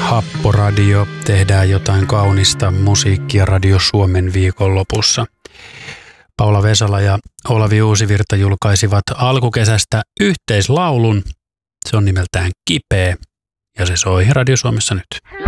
Happoradio, tehdään jotain kaunista musiikkia Radio Suomen viikonlopussa. Paula Vesala ja Olavi Uusivirta julkaisivat alkukesästä yhteislaulun. Se on nimeltään Kipeä ja se soi Radio Suomessa nyt.